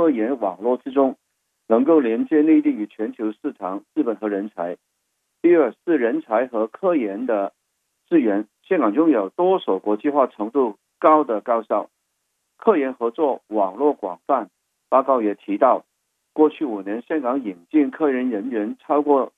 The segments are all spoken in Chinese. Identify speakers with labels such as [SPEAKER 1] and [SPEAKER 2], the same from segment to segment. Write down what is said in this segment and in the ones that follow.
[SPEAKER 1] 科研网络之中，能够连接内地与全球市场、资本和人才。第二是人才和科研的资源，香港拥有多所国际化程度高的高校，科研合作网络广泛。报告也提到，过去5年香港引进科研人员超过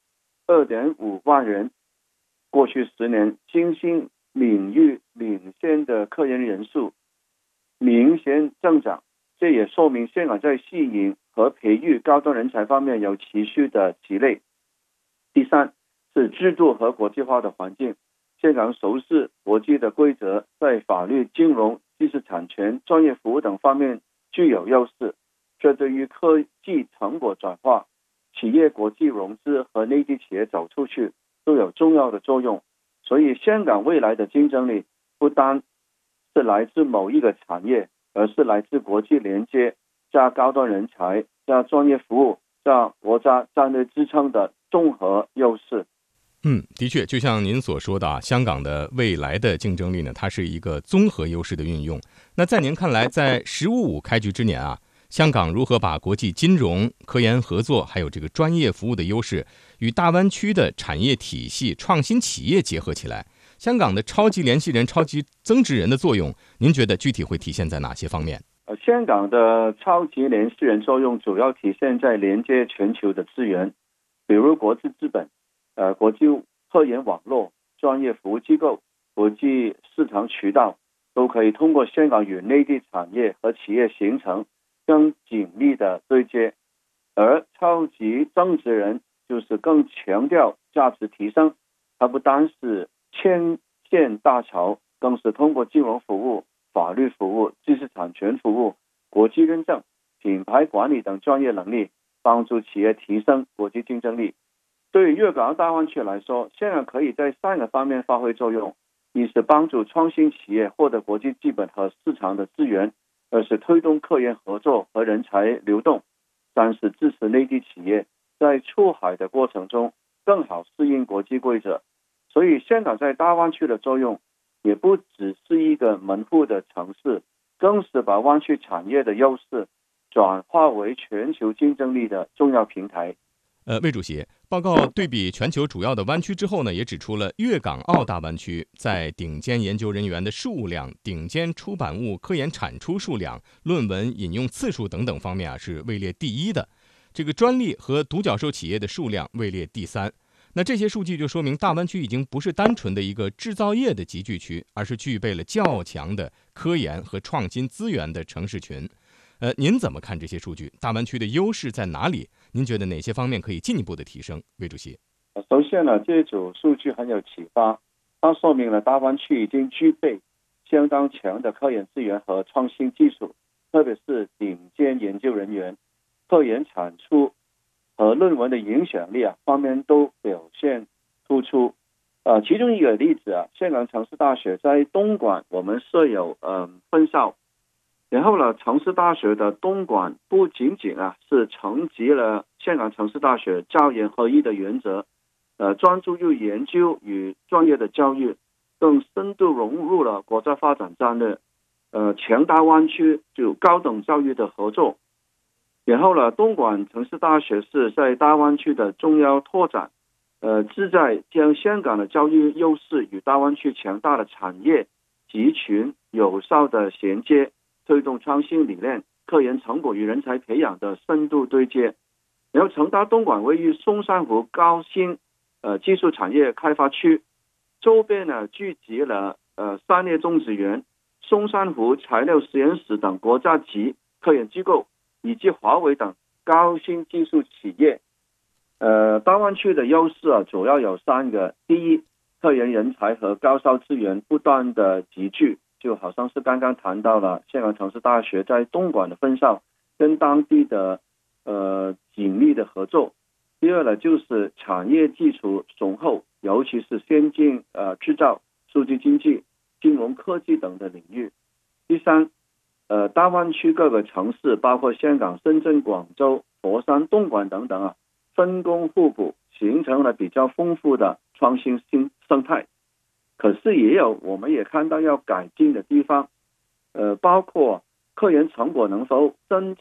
[SPEAKER 1] 2.5 万人，过去10年新兴领域领先的科研人数明显增长，这也说明香港在吸引和培育高端人才方面有持续的积累。第三是制度和国际化的环境，香港熟悉国际的规则，在法律、金融、知识产权、专业服务等方面具有优势，这对于科技成果转化、企业国际融资和内地企业走出去都有重要的作用。所以香港未来的竞争力不单是来自某一个产业，而是来自国际连接加高端人才加专业服务加国家战略支撑的综合优势。
[SPEAKER 2] 的确，就像您所说的啊，香港的未来的竞争力呢，它是一个综合优势的运用。那在您看来，在“15+5”开局之年啊，香港如何把国际金融、科研合作，还有这个专业服务的优势与大湾区的产业体系、创新企业结合起来？香港的超级联系人、超级增值人的作用，您觉得具体会体现在哪些方面？
[SPEAKER 1] 香港的超级联系人作用主要体现在连接全球的资源，比如国际资本、国际科研网络、专业服务机构、国际市场渠道，都可以通过香港与内地产业和企业形成更紧密的对接。而超级增值人就是更强调价值提升，它不单是牵线搭桥，更是通过金融服务、法律服务、知识产权服务、国际认证、品牌管理等专业能力，帮助企业提升国际竞争力。对于粤港澳大湾区来说，香港可以在3个方面发挥作用：一是帮助创新企业获得国际资本和市场的资源；二是推动科研合作和人才流动；三是支持内地企业在出海的过程中更好适应国际规则。所以香港在大湾区的作用也不只是一个门户的城市，更是把湾区产业的优势转化为全球竞争力的重要平台。
[SPEAKER 2] 魏主席，报告对比全球主要的湾区之后呢，也指出了粤港澳大湾区在顶尖研究人员的数量、顶尖出版物科研产出数量、论文引用次数等等方面是位列第1的，这个专利和独角兽企业的数量位列第3。那这些数据就说明大湾区已经不是单纯的一个制造业的集聚区，而是具备了较强的科研和创新资源的城市群。您怎么看这些数据？大湾区的优势在哪里？您觉得哪些方面可以进一步的提升？魏主席。
[SPEAKER 1] 首先呢，这组数据很有启发，它说明了大湾区已经具备相当强的科研资源和创新技术，特别是顶尖研究人员、科研产出和论文的影响力方面都表现突出。其中一个例子香港城市大学在东莞我们设有分校，然后呢，城市大学的东莞不仅仅是承袭了香港城市大学教研合一的原则，专注于研究与专业的教育，更深度融入了国家发展战略，强大湾区就高等教育的合作。然后呢，东莞城市大学是在大湾区的重要拓展，旨在将香港的教育优势与大湾区强大的产业集群有效的衔接，推动创新理念、科研成果与人才培养的深度对接。然后成大东莞位于松山湖高新技术产业开发区，周边呢聚集了三叶种植园、松山湖材料实验室等国家级科研机构，以及华为等高新技术企业。大湾区的优势主要有3个：第一，科研人才和高校资源不断的集聚，就好像是刚刚谈到了香港城市大学在东莞的分校跟当地的紧密的合作。第二呢，就是产业基础雄厚，尤其是先进制造、数据经济、金融科技等的领域。第三，大湾区各个城市，包括香港、深圳、广州、佛山、东莞等等分工互补，形成了比较丰富的创新生态。可是我们也看到要改进的地方，包括科研成果能否真正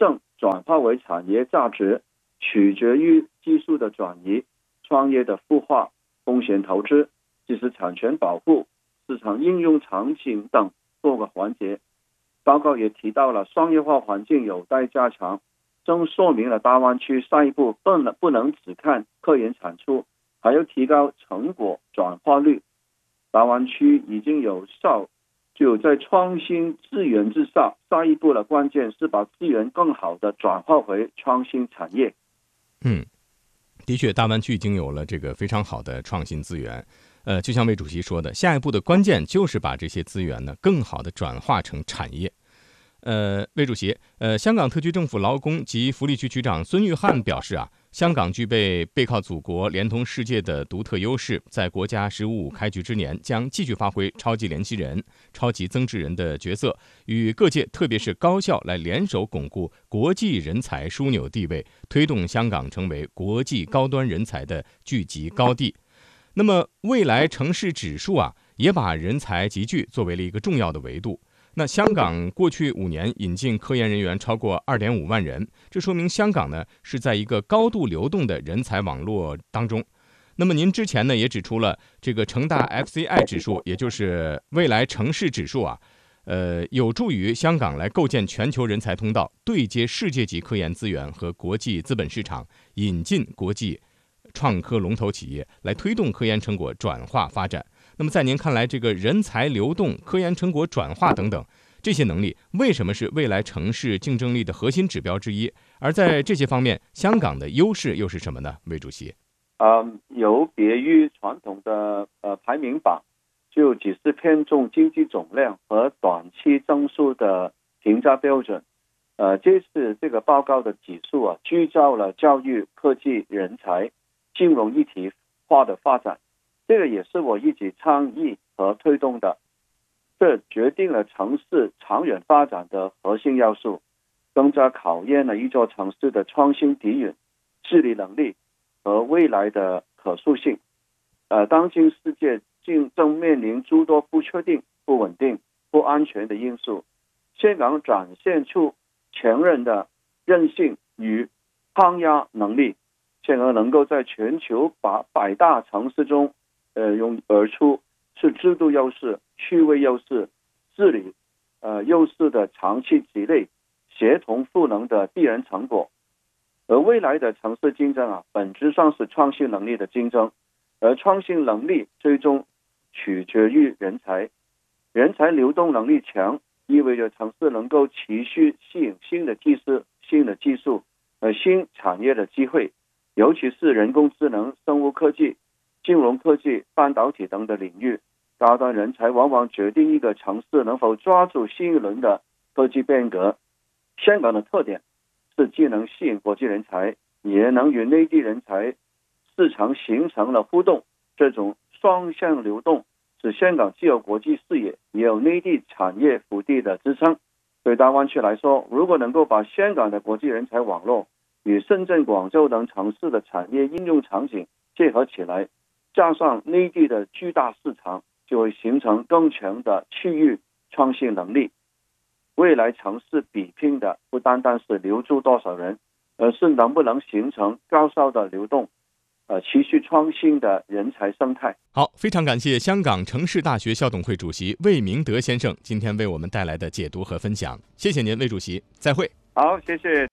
[SPEAKER 1] 转化为产业价值，取决于技术的转移、创业的孵化、风险投资、知识产权保护、市场应用场景等多个环节。报告也提到了商业化环境有待加强，正说明了大湾区下一步不能只看科研产出，还要提高成果转化率。大湾区已经有效就在创新资源之上，下一步的关键是把资源更好的转化回创新产业。
[SPEAKER 2] 的确，大湾区已经有了这个非常好的创新资源。就像魏主席说的，下一步的关键就是把这些资源呢更好的转化成产业。魏主席，香港特区政府劳工及福利局局长孙玉菡表示香港具备背靠祖国、连通世界的独特优势，在国家“十五五”开局之年，将继续发挥超级联系人、超级增值人的角色，与各界特别是高校来联手巩固国际人才枢纽地位，推动香港成为国际高端人才的聚集高地。那么，未来城市指数也把人才集聚作为了一个重要的维度。那香港过去5年引进科研人员超过2.5万人，这说明香港呢是在一个高度流动的人才网络当中。那么您之前呢也指出了这个成大 FCI 指数，也就是未来城市指数有助于香港来构建全球人才通道，对接世界级科研资源和国际资本市场，引进国际创科龙头企业，来推动科研成果转化发展。那么在您看来，这个人才流动、科研成果转化等等这些能力，为什么是未来城市竞争力的核心指标之一？而在这些方面，香港的优势又是什么呢？魏主席，
[SPEAKER 1] 有别于传统的排名榜，就只是偏重经济总量和短期增速的评价标准。这次这个报告的指数聚焦了教育、科技、人才、金融一体化的发展。这个也是我一直倡议和推动的，这决定了城市长远发展的核心要素，更加考验了一座城市的创新底蕴、治理能力和未来的可塑性。当今世界正面临诸多不确定、不稳定、不安全的因素，香港展现出强韧的韧性与抗压能力，香港能够在全球100大城市中涌而出，是制度优势、趣味优势、治理优势的长期积累，协同赋能的必然成果。而未来的城市竞争本质上是创新能力的竞争，而创新能力最终取决于人才。人才流动能力强，意味着城市能够持续吸引新的技术、新产业的机会，尤其是人工智能、生物科技、金融科技、半导体等的领域。高端人才往往决定一个城市能否抓住新一轮的科技变革。香港的特点是既能吸引国际人才，也能与内地人才市场形成了互动，这种双向流动使香港既有国际视野，也有内地产业腹地的支撑。对大湾区来说，如果能够把香港的国际人才网络与深圳、广州等城市的产业应用场景结合起来，加上内地的巨大市场，就会形成更强的区域创新能力。未来城市比拼的不单单是留住多少人，而是能不能形成高效的流动，持续创新的人才生态。
[SPEAKER 2] 好，非常感谢香港城市大学校董会主席魏明德先生今天为我们带来的解读和分享，谢谢您，魏主席，再会。
[SPEAKER 1] 好，谢谢。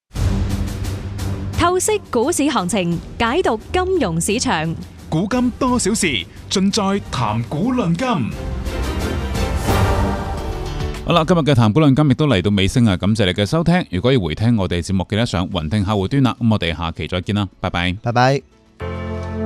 [SPEAKER 3] 透析股市行情，解讀金融市場，
[SPEAKER 4] 古今多少事，盡在談股論金。好啦，今日嘅談股論金亦都嚟到尾聲啊！感謝你嘅收聽。如果要回聽我哋節目，記得上雲聽客戶端啦。咁我哋下期再見啦，拜拜。
[SPEAKER 5] 拜拜。